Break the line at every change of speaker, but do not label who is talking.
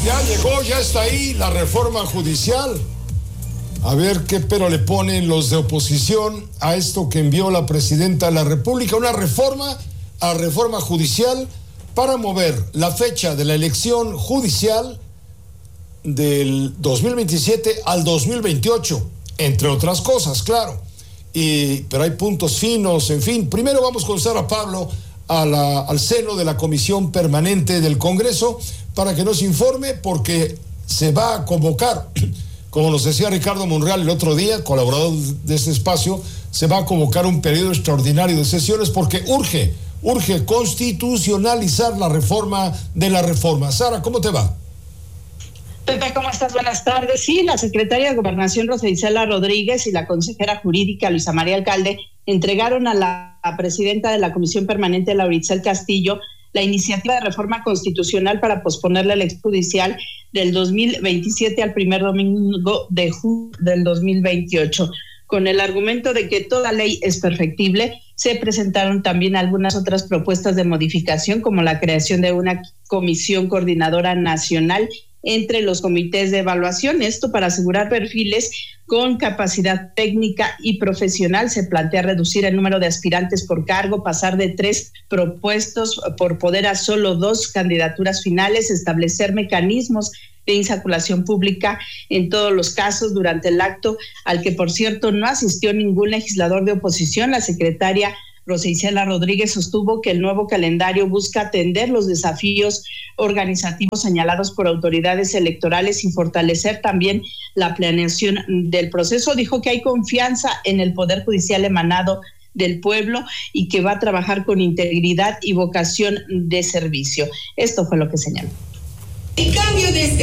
Ya llegó, ya está ahí la reforma judicial. A ver qué pero le ponen los de oposición a esto que envió la presidenta de la República, una reforma judicial para mover la fecha de la elección judicial del 2027 al 2028, entre otras cosas, claro. Pero hay puntos finos, en fin. Primero vamos con Sara Pablo al seno de la Comisión Permanente del Congreso para que nos informe, porque se va a convocar, como nos decía Ricardo Monreal el otro día, colaborador de este espacio, se va a convocar un periodo extraordinario de sesiones porque urge constitucionalizar la reforma de la reforma. Sara, ¿cómo te va?
Pepe, ¿cómo estás? Buenas tardes. Sí, la secretaria de Gobernación, Rosa Isela Rodríguez, y la consejera jurídica, Luisa María Alcalde, entregaron a la presidenta de la Comisión Permanente, Laura Itzel Castillo, la iniciativa de reforma constitucional para posponer la elección judicial del 2027 al primer domingo de junio del 2028. Con el argumento de que toda ley es perfectible, se presentaron también algunas otras propuestas de modificación, como la creación de una comisión coordinadora nacional entre los comités de evaluación. Esto para asegurar perfiles con capacidad técnica y profesional. Se plantea reducir el número de aspirantes por cargo, pasar de 3 propuestos por poder a solo 2 candidaturas finales, establecer mecanismos de insaculación pública en todos los casos durante el acto, al que, por cierto, no asistió ningún legislador de oposición. La secretaria Rosa Isela Rodríguez sostuvo que el nuevo calendario busca atender los desafíos organizativos señalados por autoridades electorales y fortalecer también la planeación del proceso. Dijo que hay confianza en el Poder Judicial emanado del pueblo y que va a trabajar con integridad y vocación de servicio. Esto fue lo que señaló.